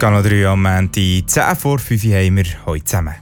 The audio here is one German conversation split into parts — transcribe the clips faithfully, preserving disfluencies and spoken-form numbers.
Kanal drei am Montag, zehn vor fünf haben wir heute zusammen.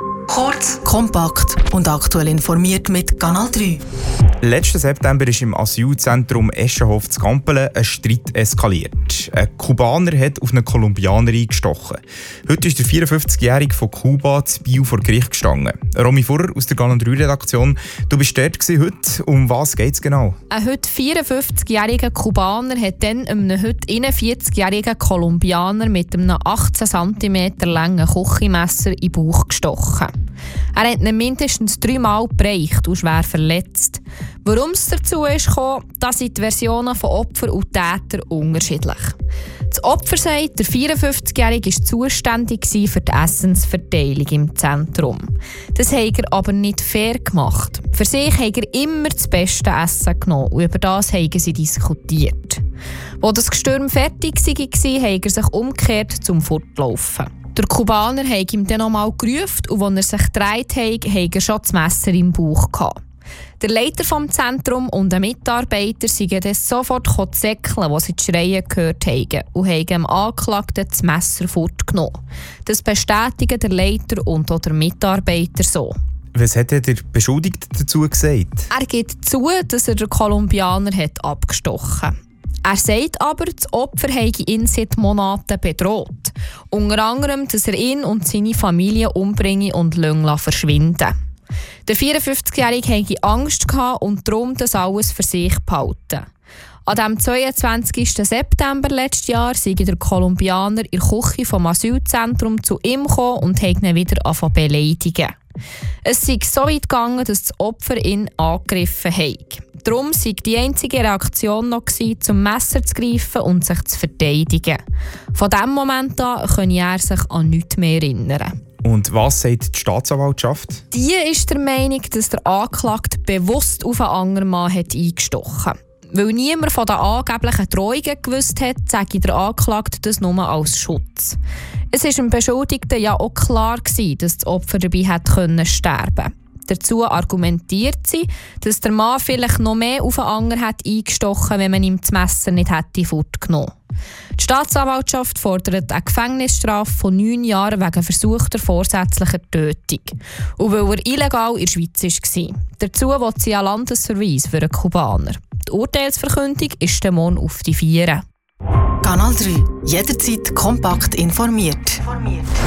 Kurz, kompakt und aktuell informiert mit Kanal drei. Letzten September ist im Asylzentrum Eschenhof zu Gampelen ein Streit eskaliert. Ein Kubaner hat auf einen Kolumbianer eingestochen. Heute ist der vierundfünfzigjährige von Kuba zu Biel vor Gericht gestanden. Romy Furrer aus der Kanal drei Redaktion. Du bist dort heute. Um was geht es genau? Ein heute vierundfünfzigjähriger Kubaner hat dann einem heute einundvierzigjährigen Kolumbianer mit einem achtzehn Zentimeter langen Küchenmesser in den Bauch gestochen. Er hat ihn mindestens dreimal bereicht und schwer verletzt. Warum es dazu ist gekommen, da sind die Versionen von Opfer und Täter unterschiedlich. Das Opfer sagt, der vierundfünfzigjährige war zuständig für die Essensverteilung im Zentrum. Das hat er aber nicht fair gemacht. Für sich hat er immer das beste Essen genommen und über das haben sie diskutiert. Als das Gestürm fertig war, hat er sich umgekehrt zum Fortlaufen. Der Kubaner hat ihm dann nochmal gerufen und als er sich gedreht hat, hat er schon das Messer im Bauch gehabt. Der Leiter des Zentrums und ein Mitarbeiter sind dann sofort säckeln, als sie die Schreie gehört haben, und haben dem Angeklagten das Messer fortgenommen. Das bestätigen der Leiter und auch der Mitarbeiter so. Was hat der Beschuldigte dazu gesagt? Er gibt zu, dass er den Kolumbianer hat abgestochen hat. Er sagt aber, das Opfer habe ihn seit Monaten bedroht. Unter anderem, dass er ihn und seine Familie umbringe und verschwinden. Der vierundfünfzigjährige hatte Angst und darum das alles für sich behalten. An dem zweiundzwanzigsten September letzten Jahr sei der Kolumbianer in der Küche vom Asylzentrum zu ihm gekommen und hat ihn wieder angefangen zu beleidigen. Es sei so weit gegangen, dass das Opfer ihn angegriffen hat. Darum sei die einzige Reaktion noch gewesen, zum Messer zu greifen und sich zu verteidigen. Von diesem Moment an könne er sich an nichts mehr erinnern. Und was sagt die Staatsanwaltschaft? Die ist der Meinung, dass der Angeklagte bewusst auf einen anderen Mann hat eingestochen hat. Weil niemand von den angeblichen Drohungen gewusst hat, sage der Angeklagte das nur als Schutz. Es war dem Beschuldigten ja auch klar gewesen, dass das Opfer dabei hätte sterben können. Dazu argumentiert sie, dass der Mann vielleicht noch mehr auf einen anderen hat eingestochen, wenn man ihm das Messer nicht hätte fortgenommen. Die Staatsanwaltschaft fordert eine Gefängnisstrafe von neun Jahren wegen versuchter vorsätzlicher Tötung. Und weil er illegal in der Schweiz war. Dazu will sie einen Landesverweis für einen Kubaner. Die Urteilsverkündung ist dann morgen auf die Vieren. Kanal drei. Jederzeit kompakt informiert.